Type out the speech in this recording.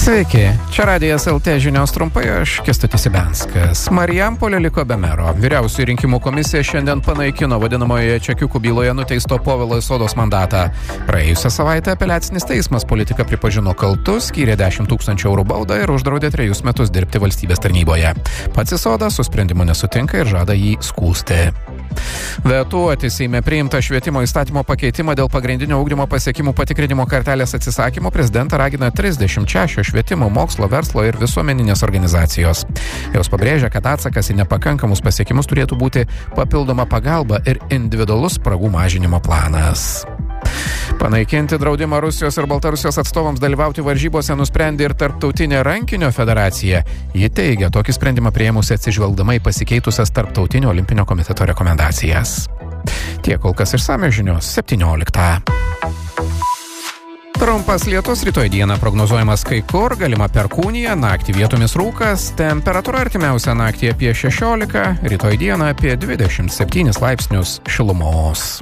Sveiki, čia Radijas LT žinios trumpai, aš Kęstutis Ibenskas. Marijampolė liko be mero. Vyriausioji rinkimų komisija šiandien panaikino vadinamoje čekiukų byloje nuteisto Povilo Isodos mandatą. Praėjusią savaitę apeliacinis teismas politiką pripažino kaltu, skyrė 10 000 eurų baudą ir uždraudė 3 metus dirbti valstybės tarnyboje. Pats Isoda su sprendimu nesutinka ir žada jį skųsti. Vetuoti Seime priimtą švietimo įstatymo pakeitimą dėl pagrindinio ugdymo pasiekimų patikrinimo kartelės atsisakymo prezidentą ragina 36 švietimo, mokslo, verslo ir visuomeninės organizacijos. Jos pabrėžia, kad atsakas į nepakankamus pasiekimus turėtų būti papildoma pagalba ir individualus spragų mažinimo planas. Panaikinti draudimą Rusijos ir Baltarusijos atstovams dalyvauti varžybose nusprendė ir Tarptautinė rankinio federacija. Ji teigia, tokį sprendimą priėmusi atsižvelgdama į pasikeitusias Tarptautinio olimpinio komiteto rekomendacijas. Tiek kol kas išsamios žinios 17. Trumpas lietus rytoj dieną prognozuojamas kai kur, galima perkūnija, naktį vietomis rūkas, temperatūra artimiausią naktį apie 16, rytoj dieną apie 27 laipsnius šilumos.